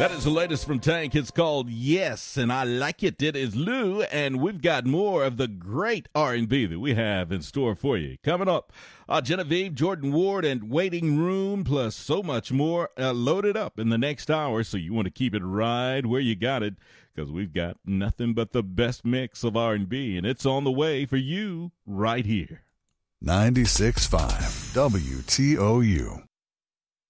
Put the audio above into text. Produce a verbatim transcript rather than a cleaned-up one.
That is the latest from Tank. It's called Yes, and I Like It. It is Lou, and we've got more of the great R and B that we have in store for you. Coming up, uh, Genevieve, Jordan Ward, and Waiting Room, plus so much more uh, loaded up in the next hour, so you want to keep it right where you got it, because we've got nothing but the best mix of R and B, and it's on the way for you right here. ninety-six point five W T O U.